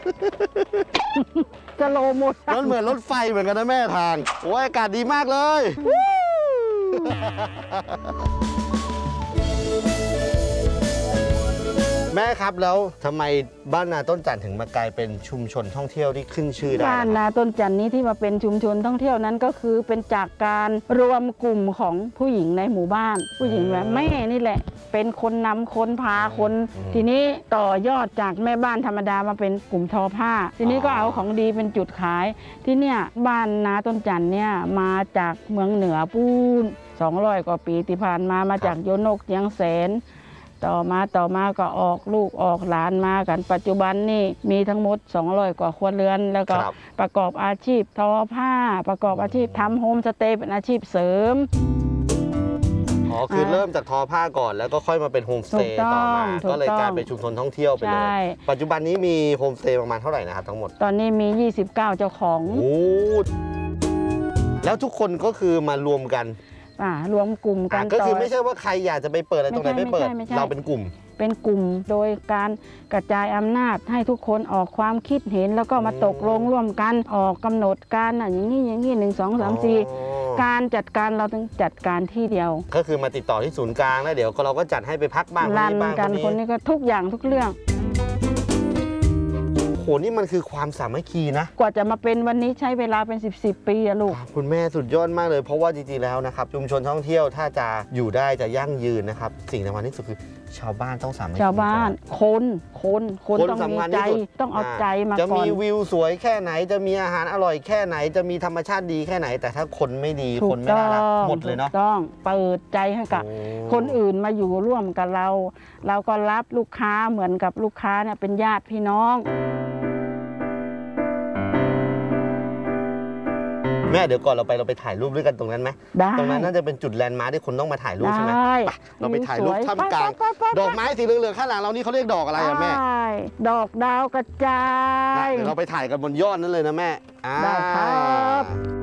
สโลโมชั่นมันเหมือนรถไฟเหมือนกันนะแม่ทางโอ้ยอากาศดีมากเลยแม่ครับแล้วทำไมบ้านนาต้นจันทร์ถึงมากลายเป็นชุมชนท่องเที่ยวที่ขึ้นชื่อได้บ้านนาต้นจันนี้ที่มาเป็นชุมชนท่องเที่ยวนั้นก็คือเป็นจากการรวมกลุ่มของผู้หญิงในหมู่บ้าน ผู้หญิงแบบแม่นี่แหละเป็นคนนำคนพาคนทีนี้ต่อยอดจากแม่บ้านธรรมดามาเป็นกลุ่มทอผ้าทีนี้ก็เอาของดีเป็นจุดขายที่เนี่ยบ้านนาต้นจันเนี่ยมาจากเมืองเหนือปูน200 กว่าปีที่ผ่านมาจากโยนกเจียงแสนต่อมาก็ออกลูกออกหลานมากันปัจจุบันนี่มีทั้งหมด200 กว่าครัวเรือนแล้วก็ประกอบอาชีพทอผ้าประกอบอาชีพทำโฮมสเตย์เป็นอาชีพเสริมคือเริ่มจากทอผ้าก่อนแล้วก็ค่อยมาเป็นโฮมสเตย์ต่อมาก็เลยกลายเป็นชุมชนท่องเที่ยวไปเลยปัจจุบันนี้มีโฮมสเตย์ประมาณเท่าไหร่นะครับทั้งหมดตอนนี้มี29เจ้าของแล้วทุกคนก็คือมารวมกันรวมกลุ่มกันก็คือไม่ใช่ว่าใครอยากจะไปเปิดอะไรตรงไหนไม่เปิดเราเป็นกลุ่มโดยการกระจายอำนาจให้ทุกคนออกความคิดเห็นแล้วก็มาตกลงร่วมกันออกกำหนดการอย่างนี้1 2 3 4การจัดการเราต้องจัดการที่เดียวก็คือมาติดต่อที่ศูนย์กลางแล้วเดี๋ยวเราก็จัดให้ไปพักบ้างรันกันคนนี้ก็ทุกอย่างทุกเรื่องโหนี่มันคือความสามัคคีนะกว่าจะมาเป็นวันนี้ใช้เวลาเป็น10 ปีอะลูกคุณแม่สุดยอดมากเลยเพราะว่าจริงๆแล้วนะครับชุมชนท่องเที่ยวถ้าจะอยู่ได้จะยั่งยืนนะครับสิ่งสำคัญที่สุดคือชาวบ้านต้องสามัคคีชาวบ้านคนต้องมีใจต้องเอาใจมาก่อนจะมีวิวสวยแค่ไหนจะมีอาหารอร่อยแค่ไหนจะมีธรรมชาติดีแค่ไหนแต่ถ้าคนไม่ดีคนไม่น่ารักหมดเลยเนาะต้องเปิดใจให้กับคนอื่นมาอยู่ร่วมกับเราก็รับลูกค้าเหมือนกับลูกค้าเนี่ยเป็นญาติพี่น้องแม่เดี๋ยวก่อนเราไปถ่ายรูปด้วยกันตรงนั้นไหมตรงนั้นน่าจะเป็นจุดแลนด์มาร์คที่คนต้องมาถ่ายรูปใช่ไหมเราไปถ่ายรูปท่ามกลางดอกไม้สีเหลืองๆข้างหลังเรานี่เขาเรียกดอกอะไรอะแม่ดอกดาวกระจายเดี๋ยวเราไปถ่ายกันบนยอดนั้นเลยนะแม่ได้ครับ